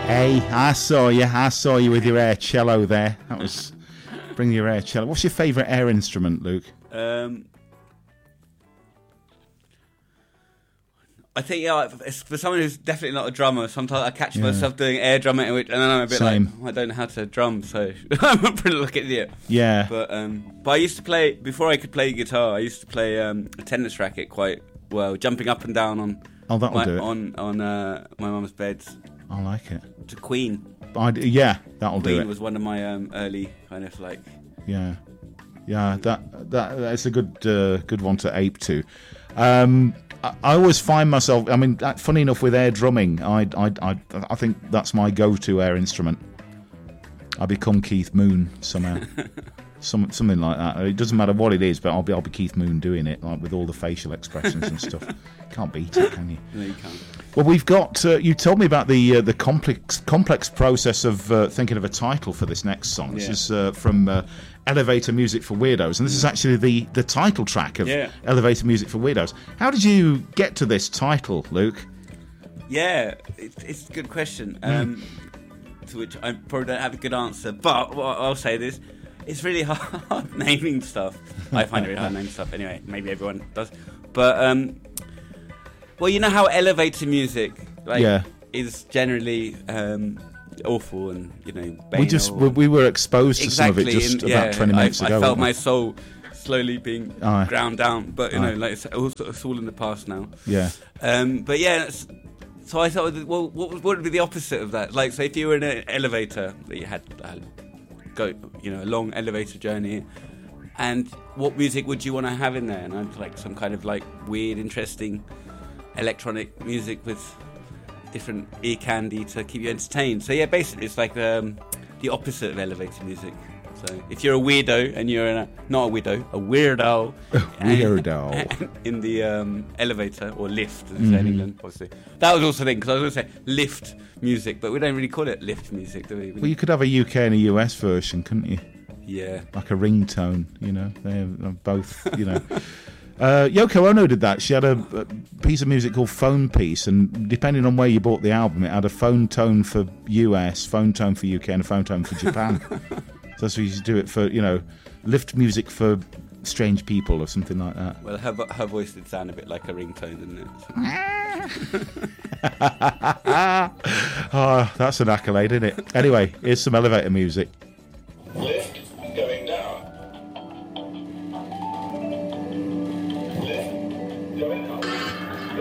Hey, I saw you with your air cello there. That was bring your air cello. What's your favourite air instrument, Luke? I think it's for someone who's definitely not a drummer. Sometimes I catch myself doing air drumming, and then I'm a bit like, I don't know how to drum, so I'm a pretty lucky idiot. Yeah. But I used to play before I could play guitar. I used to play a tennis racket quite well, jumping up and down on my mum's beds. I like it. To Queen. That'll do it. Queen was one of my early kind of like. Yeah. That's a good one to ape to. I always find myself. I mean, funny enough, with air drumming, I think that's my go-to air instrument. I become Keith Moon somehow, something like that. It doesn't matter what it is, but I'll be Keith Moon doing it, like with all the facial expressions and stuff. Can't beat it, can you? No, you can't. Well, we've got. You told me about the complex process of thinking of a title for this next song. This is from Elevator Music for Weirdos, and this is actually the title track of Elevator Music for Weirdos. How did you get to this title, Luke? Yeah, it's a good question, to which I probably don't have a good answer, but I'll say this. It's really hard naming stuff. I find it really hard naming stuff anyway. Maybe everyone does. But, well, you know how elevator music is generally awful and, banal. We were exposed to some of it just about 20 minutes ago. I felt my soul slowly being ground down, but it's all in the past now. Yeah. But yeah, so I thought, well, what would be the opposite of that? Like, so if you were in an elevator that you had a long elevator journey, and what music would you want to have in there? And I'd like some kind of like weird, interesting electronic music with different ear candy to keep you entertained. So yeah, basically it's like the opposite of elevator music. So if you're a weirdo and you're a weirdo in the elevator or lift, as in England, obviously. That was also the thing, because I was going to say lift music, but we don't really call it lift music, do we? Well, you could have a UK and a US version, couldn't you? Yeah. Like a ringtone, they're both, Yoko Ono did that. She had a piece of music called Phone Piece, and depending on where you bought the album, it had a phone tone for US, phone tone for UK, and a phone tone for Japan. So that's what you used to do it for, lift music for strange people or something like that. Well, her voice did sound a bit like a ringtone, didn't it? Oh, that's an accolade, isn't it? Anyway, here's some elevator music.